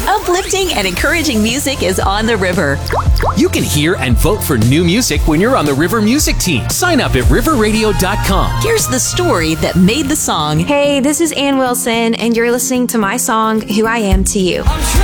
Uplifting and encouraging music is on the river. You can hear and vote for new music when you're on the River Music Team. Sign up at riverradio.com. Here's the story that made the song. Hey, this is Ann Wilson, and you're listening to my song, Who I Am to You.